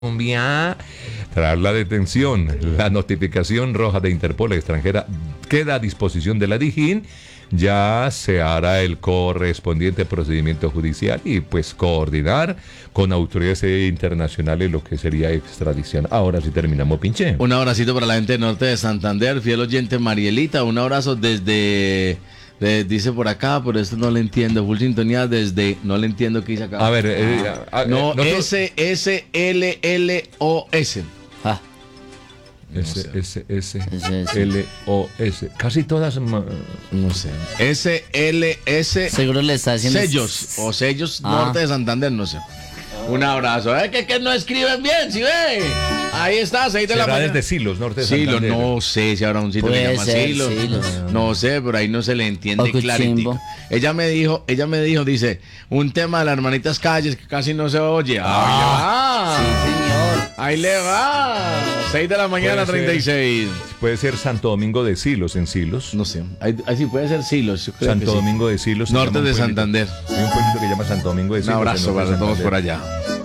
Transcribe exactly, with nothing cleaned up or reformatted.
Colombia. Tras la detención, la notificación roja de Interpol extranjera queda a disposición de la DIJÍN. Ya se hará el correspondiente procedimiento judicial y pues coordinar con autoridades internacionales lo que sería extradición. Ahora sí terminamos, pinche. Un abracito para la gente del norte de Santander, fiel oyente Marielita, un abrazo desde... De, dice por acá, pero esto no le entiendo. Full sintonía desde. No le entiendo qué dice acá. A ver, eh, a, no, nosotros... S S L L O S. Ah. S S S L O S. Casi todas. No sé. S L S. Seguro le está haciendo. Sellos. O sellos ah. norte de Santander, no sé. Un abrazo. Es que, que no escriben bien, ¿sí ve? Ahí está, seis de la mañana. Desde Silos, norte de Silos, Santander. no sé si habrá un sitio que se llama ser, Silos. Silos. No sé, pero ahí no se le entiende clarito. Ella me dijo, ella me dijo, dice, un tema de las hermanitas calles que casi no se oye. Ah, ahí le va. Sí, señor. Ahí le va. seis de la mañana, treinta y seis. Puede ser Santo Domingo de Silos, en Silos. No sé, ahí, ahí sí puede ser Silos. Yo creo Santo que sí. Domingo de Silos. Norte de Santander. Hay un pueblito que se llama Santo Domingo de Silos. Un abrazo para todos por allá.